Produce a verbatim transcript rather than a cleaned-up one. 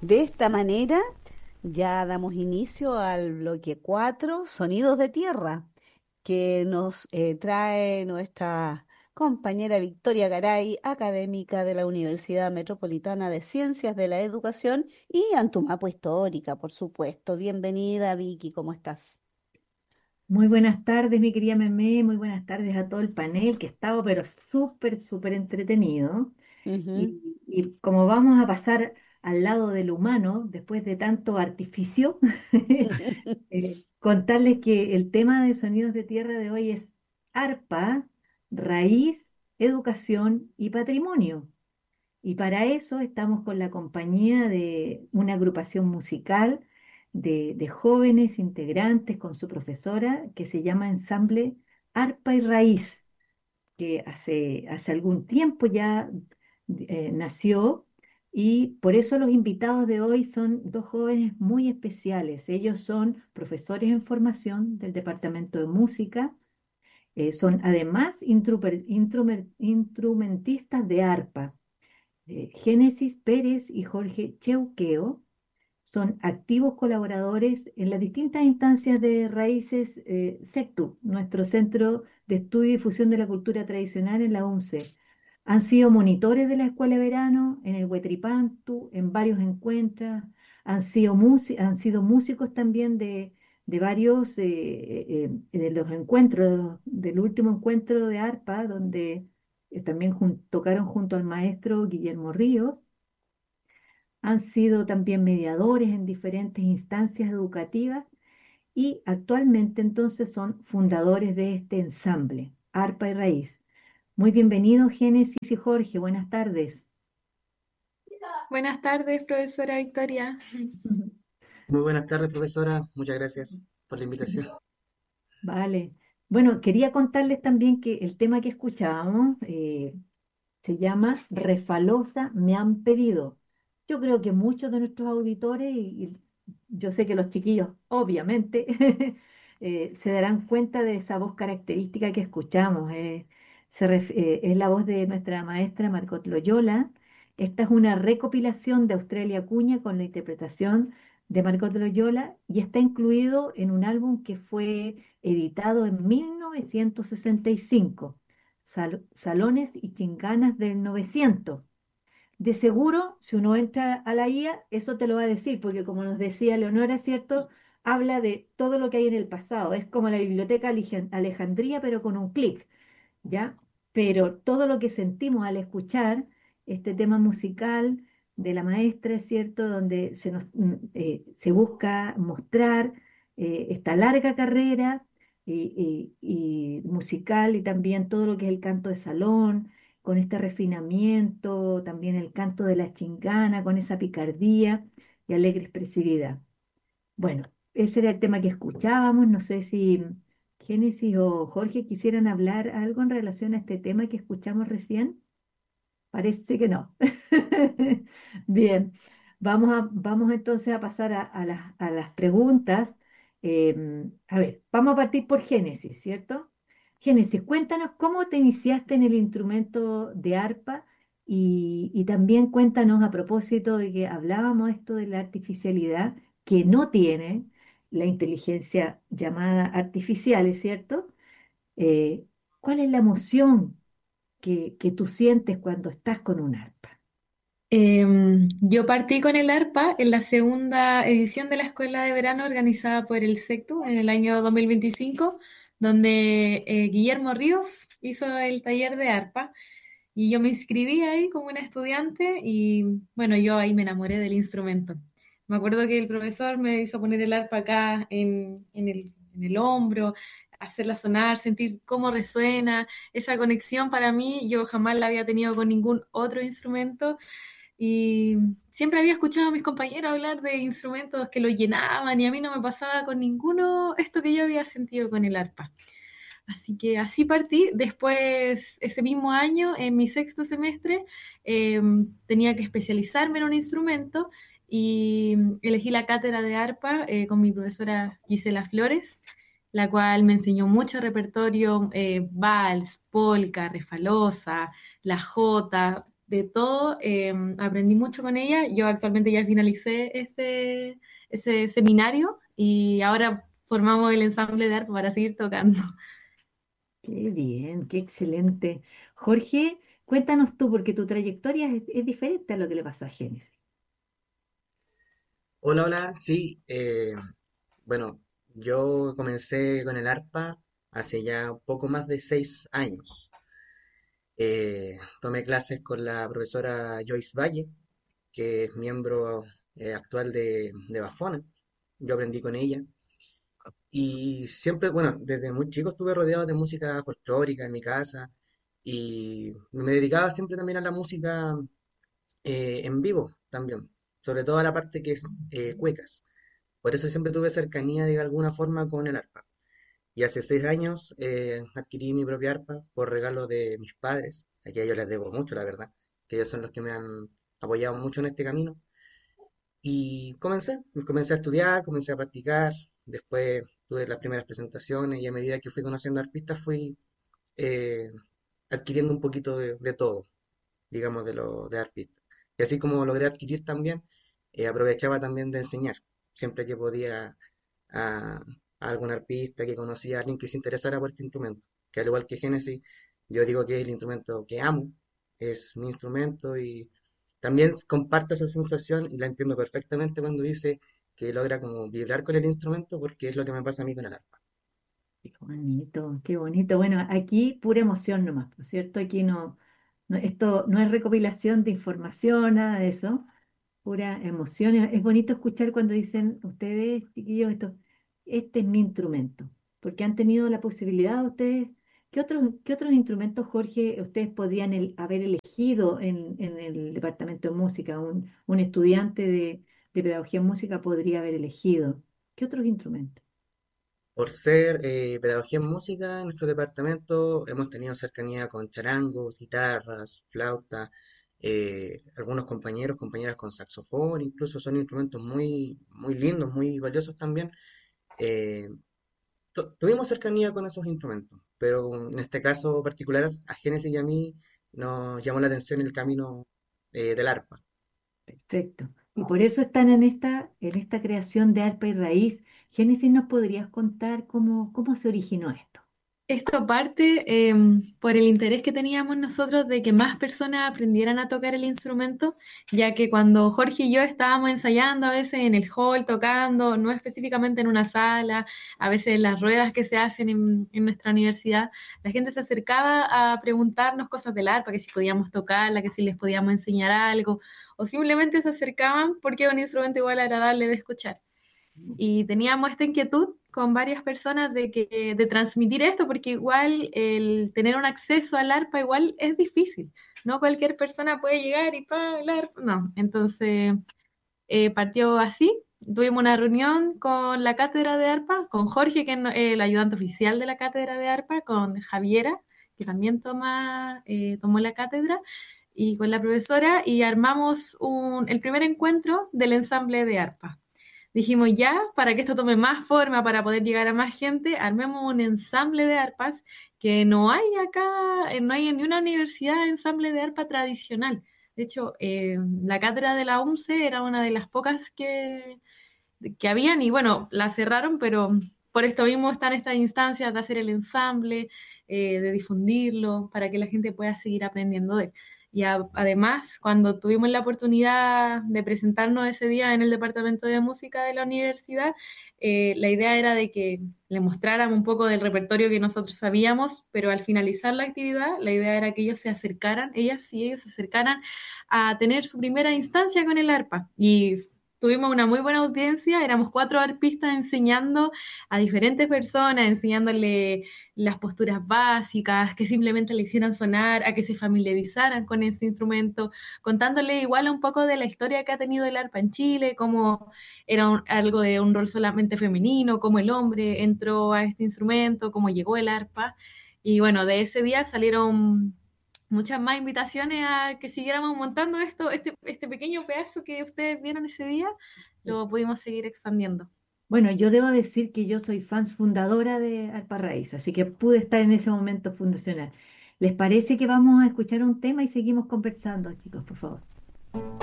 De esta manera ya damos inicio al bloque cuatro, Sonidos de Tierra, que nos eh, trae nuestra compañera Victoria Garay, académica de la Universidad Metropolitana de Ciencias de la Educación y Antumapo Histórica, por supuesto. Bienvenida, Vicky, ¿cómo estás? Muy buenas tardes, mi querida Meme, muy buenas tardes a todo el panel que ha estado, pero súper, súper entretenido. Ujú. Y, y como vamos a pasar al lado del humano, después de tanto artificio, eh, contarles que el tema de Sonidos de Tierra de hoy es arpa, raíz, educación y patrimonio. Y para eso estamos con la compañía de una agrupación musical de, de jóvenes integrantes con su profesora que se llama Ensamble Arpa y Raíz, que hace, hace algún tiempo ya eh, nació, y por eso los invitados de hoy son dos jóvenes muy especiales. Ellos son profesores en formación del Departamento de Música, eh, son además intruper- intrumer- instrumentistas de arpa. eh, Génesis Pérez y Jorge Cheuqueo son activos colaboradores en las distintas instancias de Raíces eh, SECTU, nuestro Centro de Estudio y Difusión de la Cultura Tradicional en la UNCE. Han sido monitores de la Escuela de Verano en el Huetripantu, en varios encuentros, han sido, músi- han sido músicos también de, de varios, eh, eh, eh, de los encuentros, del último encuentro de ARPA, donde eh, también jun- tocaron junto al maestro Guillermo Ríos. Han sido también mediadores en diferentes instancias educativas y actualmente entonces son fundadores de este ensamble, Arpa y Raíz. Muy bienvenidos, Génesis y Jorge. Buenas tardes. Buenas tardes, profesora Victoria. Ujú. Muy buenas tardes, profesora. Muchas gracias por la invitación. Vale. Bueno, quería contarles también que el tema que escuchábamos eh, se llama Refalosa me han pedido. Yo creo que muchos de nuestros auditores, y, y yo sé que los chiquillos, obviamente, eh, se darán cuenta de esa voz característica que escuchamos. eh, se ref- eh, es la voz de nuestra maestra Margot Loyola. Esta es una recopilación de Australia Acuña con la interpretación de Margot Loyola y está incluido en un álbum que fue editado en mil novecientos sesenta y cinco. Sal- Salones y Chinganas del novecientos. De seguro, si uno entra a la I A, eso te lo va a decir, porque como nos decía Leonora, ¿cierto? Habla de todo lo que hay en el pasado. Es como la biblioteca Alej- Alejandría, pero con un clic, ¿ya? Pero todo lo que sentimos al escuchar este tema musical de la maestra, es cierto, donde se nos mm, eh, se busca mostrar eh, esta larga carrera y, y- y musical, y también todo lo que es el canto de salón, con este refinamiento, también el canto de la chingana, con esa picardía y alegre expresividad. Bueno, ese era el tema que escuchábamos. No sé si Génesis o Jorge quisieran hablar algo en relación a este tema que escuchamos recién. Parece que no. Bien, vamos a, vamos entonces a pasar a, a las, a las preguntas. Em, a ver, vamos a partir por Génesis, ¿cierto? Génesis, cuéntanos cómo te iniciaste en el instrumento de arpa, y, y también cuéntanos a propósito de que hablábamos esto de la artificialidad que no tiene la inteligencia llamada artificial, ¿es cierto? Eh, ¿cuál es la emoción que, que tú sientes cuando estás con un arpa? Em, yo partí con el arpa en la segunda edición de la Escuela de Verano organizada por el SECTU en el año dos mil veinticinco, donde eh, Guillermo Ríos hizo el taller de arpa y yo me inscribí ahí como una estudiante y bueno, yo ahí me enamoré del instrumento. Me acuerdo que el profesor me hizo poner el arpa acá en, en el, en el hombro, hacerla sonar, sentir cómo resuena. Esa conexión para mí yo jamás la había tenido con ningún otro instrumento y siempre había escuchado a mis compañeros hablar de instrumentos que lo llenaban y a mí no me pasaba con ninguno esto que yo había sentido con el arpa. Así que así partí. Después, ese mismo año, en mi sexto semestre, eh, tenía que especializarme en un instrumento y elegí la cátedra de arpa eh, con mi profesora Gisela Flores, la cual me enseñó mucho repertorio, eh, vals, polka, refalosa, la jota. de todo. Eh, aprendí mucho con ella. Yo actualmente ya finalicé este, ese seminario y ahora formamos el ensamble de arpa para seguir tocando. Qué bien, qué excelente. Jorge, cuéntanos tú, porque tu trayectoria es, es diferente a lo que le pasó a Génesis. Hola, hola, sí, eh, bueno, yo comencé con el arpa hace ya un poco más de seis años. Eh, tomé clases con la profesora Joyce Valle, que es miembro eh, actual de, de Bafona. Yo aprendí con ella. Y siempre, bueno, desde muy chico estuve rodeado de música folclórica en mi casa y me dedicaba siempre también a la música eh, en vivo también, sobre todo a la parte que es eh, cuecas. Por eso siempre tuve cercanía de alguna forma con el arpa. Y hace seis años eh, adquirí mi propia arpa por regalo de mis padres, a que a ellos les debo mucho, la verdad, que ellos son los que me han apoyado mucho en este camino. Y comencé, comencé a estudiar, comencé a practicar, después tuve las primeras presentaciones y a medida que fui conociendo artistas fui eh, adquiriendo un poquito de, de todo, digamos, de lo de artista. Y así como logré adquirir también, eh, aprovechaba también de enseñar, siempre que podía a, a algún artista que conocía a alguien que se interesara por este instrumento, que al igual que Genesis, yo digo que es el instrumento que amo, es mi instrumento y también comparto esa sensación y la entiendo perfectamente cuando dice que logra como vibrar con el instrumento porque es lo que me pasa a mí con el arpa. Qué bonito, qué bonito. Bueno, aquí pura emoción nomás, ¿por cierto? Aquí no, no, esto no es recopilación de información, nada de eso, pura emoción. Es es bonito escuchar cuando dicen ustedes, chiquillos, esto, este es mi instrumento, porque han tenido la posibilidad ustedes. ¿Qué otros, qué otros instrumentos, Jorge, ustedes podrían el- haber elegido en, en el departamento de música? Un, un estudiante de, de pedagogía en música podría haber elegido. ¿Qué otros instrumentos? Por ser eh, pedagogía en música, en nuestro departamento hemos tenido cercanía con charangos, guitarras, flauta, eh, algunos compañeros, compañeras con saxofón, incluso son instrumentos muy, muy lindos, muy valiosos también. Eh, tu- Tuvimos cercanía con esos instrumentos, pero en este caso particular, a Génesis y a mí nos llamó la atención el camino eh, del arpa. Perfecto. Y por eso están en esta, en esta creación de arpa y raíz. Génesis, ¿nos podrías contar cómo, cómo se originó esto? Esto parte em, por el interés que teníamos nosotros de que más personas aprendieran a tocar el instrumento, ya que cuando Jorge y yo estábamos ensayando a veces en el hall, tocando, no específicamente en una sala, a veces en las ruedas que se hacen en, en nuestra universidad, la gente se acercaba a preguntarnos cosas del arpa, que si podíamos tocarla, que si les podíamos enseñar algo, o simplemente se acercaban porque es un instrumento igual agradable de escuchar. Y teníamos esta inquietud con varias personas de, que, de transmitir esto, porque igual el tener un acceso al arpa igual es difícil. No cualquier persona puede llegar y pa, el arpa. No, entonces eh, partió así. Tuvimos una reunión con la cátedra de arpa, con Jorge, que es no- el ayudante oficial de la cátedra de arpa, con Javiera, que también toma, eh, tomó la cátedra, y con la profesora, y armamos un, el primer encuentro del ensamble de arpa. Dijimos ya, para que esto tome más forma, para poder llegar a más gente, armemos un ensamble de arpas que no hay acá, eh, no hay en ni una universidad de ensamble de arpa tradicional. De hecho, eh, la cátedra de la U M C E era una de las pocas que, que habían y bueno, la cerraron, pero por esto mismo están estas instancias de hacer el ensamble, eh, de difundirlo, para que la gente pueda seguir aprendiendo de él. Y a- además, cuando tuvimos la oportunidad de presentarnos ese día en el departamento de música de la universidad, eh, la idea era de que le mostráramos un poco del repertorio que nosotros sabíamos, pero al finalizar la actividad, la idea era que ellos se acercaran, ellas y ellos se acercaran a tener su primera instancia con el arpa. Y tuvimos una muy buena audiencia, éramos cuatro arpistas enseñando a diferentes personas, enseñándole las posturas básicas, que simplemente le hicieran sonar, a que se familiarizaran con ese instrumento, contándole igual un poco de la historia que ha tenido el arpa en Chile, cómo era un- algo de un rol solamente femenino, cómo el hombre entró a este instrumento, cómo llegó el arpa. Y bueno, de ese día salieron muchas más invitaciones a que siguiéramos montando esto, este, este pequeño pedazo que ustedes vieron ese día, lo pudimos seguir expandiendo. Bueno, yo debo decir que yo soy fans fundadora de Arpa Raíz, así que pude estar en ese momento fundacional. ¿Les parece que vamos a escuchar un tema y seguimos conversando, chicos, por favor?